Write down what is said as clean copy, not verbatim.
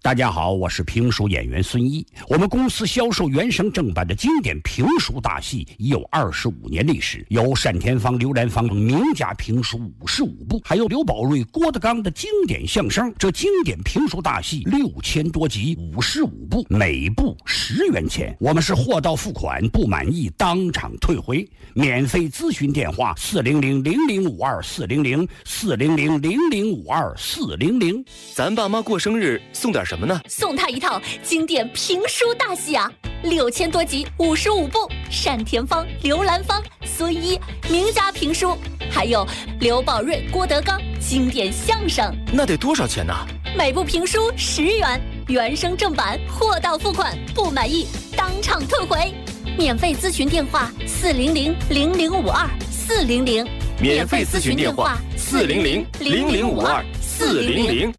大家好，我是评书演员孙一。我们公司销售原声正版的经典评书大戏已有25年历史，有单田芳、刘兰芳等名家评书55部，还有刘宝瑞、郭德纲的经典相声。这经典评书大戏6000多集，55部，每部10元钱。我们是货到付款，不满意当场退回。免费咨询电话400-0052-400，400-0052-400。 咱爸妈过生日送点什么呢？ 送他一套经典评书大戏啊，6000多集，55部，单田芳、刘兰芳、孙一名家评书，还有刘宝瑞、郭德纲经典相声。 那得多少钱呢？ 每部评书10元，原声正版，货到付款，不满意当场退回。免费咨询电话400-0052-400， 免费咨询电话400-0052-400。